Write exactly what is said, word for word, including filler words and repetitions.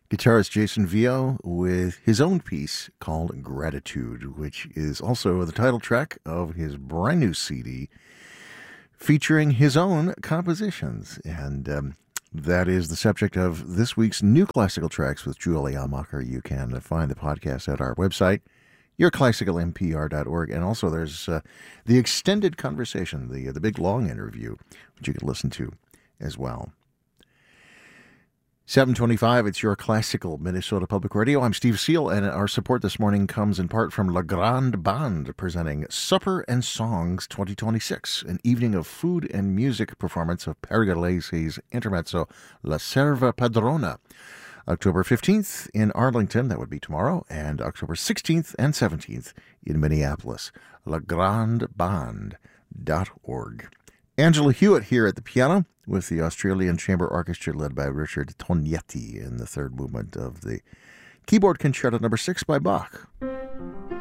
Guitarist Jason Vio with his own piece called Gratitude, which is also the title track of his brand new C D featuring his own compositions. And um, that is the subject of this week's New Classical Tracks with Julie Almacher. You can find the podcast at our website, your classical m p r dot org. And also there's uh, the extended conversation, the, the big long interview, which you can listen to as well. seven twenty-five, it's your classical Minnesota Public Radio. I'm Steve Seal, and our support this morning comes in part from La Grande Bande, presenting Supper and Songs twenty twenty-six, an evening of food and music performance of Pergolesi's intermezzo La Serva Padrona. October fifteenth in Arlington, that would be tomorrow, and October sixteenth and seventeenth in Minneapolis. La Grande Bande dot org. Angela Hewitt here at the piano with the Australian Chamber Orchestra led by Richard Tognetti in the third movement of the Keyboard Concerto number six by Bach.